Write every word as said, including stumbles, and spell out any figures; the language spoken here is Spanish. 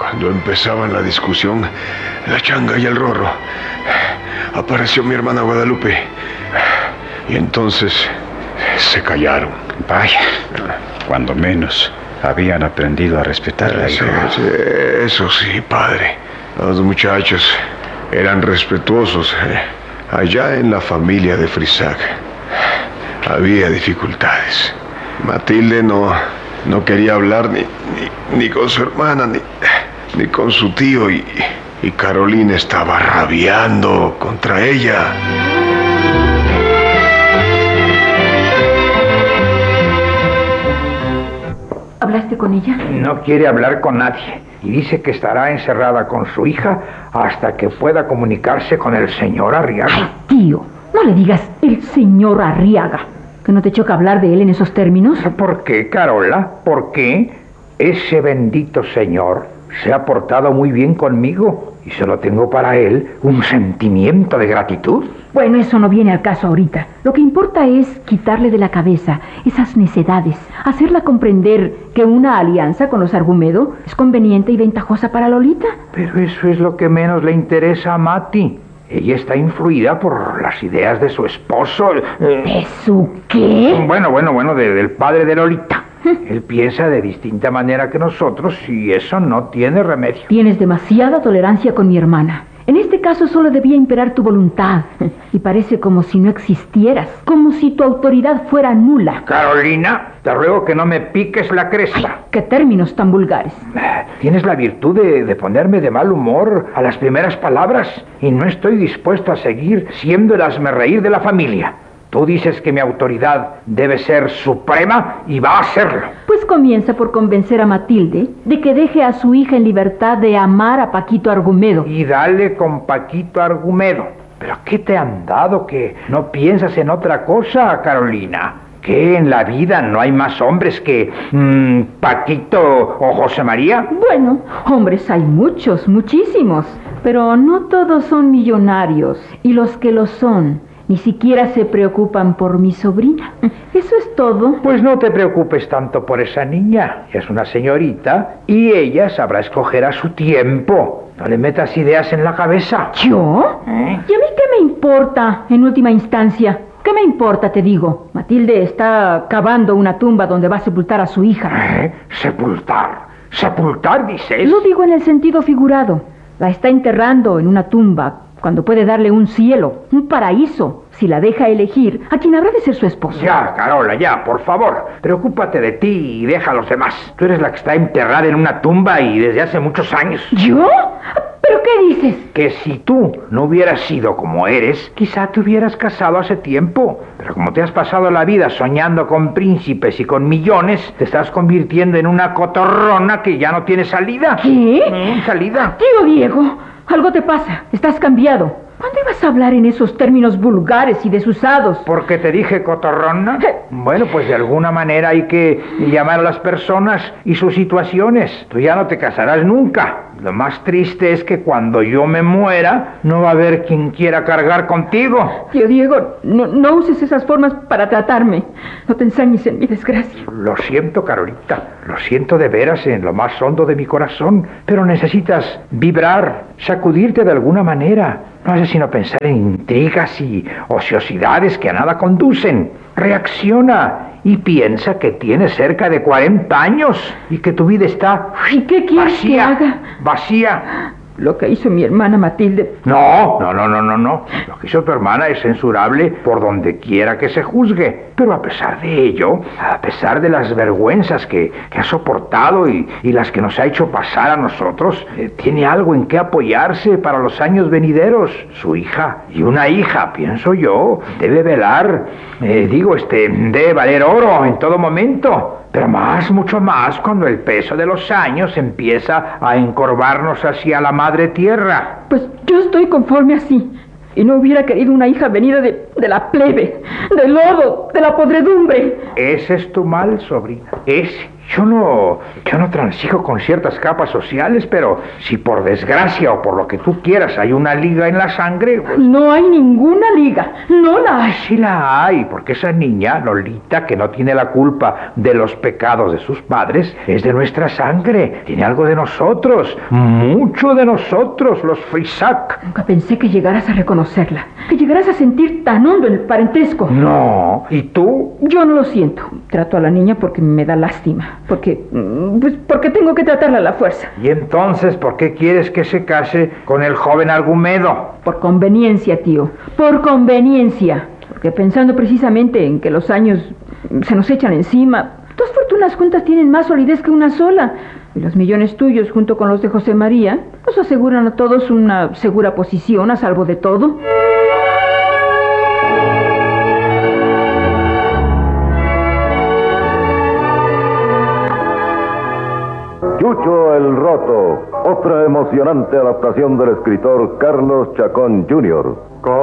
Cuando empezaban la discusión, la changa y el rorro, apareció mi hermana Guadalupe. Y entonces se callaron. Vaya, cuando menos habían aprendido a respetarla. Eso, eso sí, padre. Los muchachos eran respetuosos. Allá en la familia de Frisac había dificultades. Matilde no, no quería hablar ni, ni, ni con su hermana, ni, ni con su tío, y, y Carolina estaba rabiando contra ella. ¿Hablaste con ella? No quiere hablar con nadie y dice que estará encerrada con su hija hasta que pueda comunicarse con el señor Arriaga. Ay, tío, no le digas el señor Arriaga. ¿Que no te choca hablar de él en esos términos? ¿Por qué, Carola? ¿Por qué? Ese bendito señor se ha portado muy bien conmigo y solo tengo para él un sentimiento de gratitud. Bueno, eso no viene al caso ahorita. Lo que importa es quitarle de la cabeza esas necedades, hacerla comprender que una alianza con los Argumedo es conveniente y ventajosa para Lolita. Pero eso es lo que menos le interesa a Mati. Ella está influida por las ideas de su esposo. Eh, ¿De su qué? Bueno, bueno, bueno, de, del padre de Lolita. Él piensa de distinta manera que nosotros y eso no tiene remedio. Tienes demasiada tolerancia con mi hermana. En este caso solo debía imperar tu voluntad. Y parece como si no existieras, como si tu autoridad fuera nula. Carolina, te ruego que no me piques la cresta. Ay, qué términos tan vulgares. Tienes la virtud de, de ponerme de mal humor a las primeras palabras y no estoy dispuesto a seguir siendo el hazmerreír de la familia. Tú dices que mi autoridad debe ser suprema y va a serlo. Pues comienza por convencer a Matilde de que deje a su hija en libertad de amar a Paquito Argumedo. Y dale con Paquito Argumedo. ¿Pero qué te han dado que no piensas en otra cosa, Carolina? ¿Que en la vida no hay más hombres que mmm, Paquito o José María? Bueno, hombres hay muchos, muchísimos. Pero no todos son millonarios. Y los que lo son ni siquiera se preocupan por mi sobrina. Eso es todo. Pues no te preocupes tanto por esa niña. Es una señorita y ella sabrá escoger a su tiempo. No le metas ideas en la cabeza. ¿Yo? ¿Eh? ¿Y a mí qué me importa, en última instancia? ¿Qué me importa, te digo? Matilde está cavando una tumba donde va a sepultar a su hija. ¿Eh? ¿Sepultar? ¿Sepultar, dices? Lo digo en el sentido figurado. La está enterrando en una tumba cuando puede darle un cielo, un paraíso, si la deja elegir a quien habrá de ser su esposo. Ya, Carola, ya, por favor. Preocúpate de ti y deja a los demás. Tú eres la que está enterrada en una tumba y desde hace muchos años. ¿Yo? ¿Pero qué dices? Que si tú no hubieras sido como eres, quizá te hubieras casado hace tiempo. Pero como te has pasado la vida soñando con príncipes y con millones, te estás convirtiendo en una cotorrona que ya no tiene salida. ¿Qué? ¿Mm, salida? Tío Diego, algo te pasa. Estás cambiado. ¿Cuándo ibas a hablar en esos términos vulgares y desusados? ¿Porque te dije cotorrona? Bueno, pues de alguna manera hay que llamar a las personas y sus situaciones. Tú ya no te casarás nunca. Lo más triste es que cuando yo me muera, no va a haber quien quiera cargar contigo. Tío Diego, no, no uses esas formas para tratarme. No te ensañes en mi desgracia. Lo siento, Carolita. Lo siento de veras en lo más hondo de mi corazón. Pero necesitas vibrar, sacudirte de alguna manera. No haces sino pensar en intrigas y ociosidades que a nada conducen. Reacciona y piensa que tienes cerca de cuarenta años y que tu vida está... ¿Y qué quieres vacía, que haga? Vacía. Lo que hizo mi hermana Matilde... No, no, no, no, no, no. Lo que hizo tu hermana es censurable por donde quiera que se juzgue. Pero a pesar de ello, a pesar de las vergüenzas que, que ha soportado y, y las que nos ha hecho pasar a nosotros, eh, tiene algo en que apoyarse para los años venideros. Su hija y una hija, pienso yo, debe velar, eh, digo, este, debe valer oro en todo momento. Pero más, mucho más, cuando el peso de los años empieza a encorvarnos hacia la madre tierra. Pues yo estoy conforme así. Y no hubiera querido una hija venida de, de la plebe, del lodo, de la podredumbre. Ese es tu mal, sobrina. Ese. Yo no, yo no transijo con ciertas capas sociales, pero si por desgracia o por lo que tú quieras hay una liga en la sangre... Pues... No hay ninguna liga, no la hay. Sí la hay, porque esa niña, Lolita, que no tiene la culpa de los pecados de sus padres, es de nuestra sangre, tiene algo de nosotros, mucho de nosotros, los Frisak. Nunca pensé que llegaras a reconocerla, que llegaras a sentir tan hondo el parentesco. No, ¿y tú? Yo no lo siento. Trato a la niña porque me da lástima, porque, pues, porque tengo que tratarla a la fuerza. ¿Y entonces por qué quieres que se case con el joven Argumedo? Por conveniencia, tío, por conveniencia. Porque pensando precisamente en que los años se nos echan encima, dos fortunas juntas tienen más solidez que una sola. Y los millones tuyos, junto con los de José María, nos aseguran a todos una segura posición a salvo de todo. Chucho el Roto, otra emocionante adaptación del escritor Carlos Chacón junior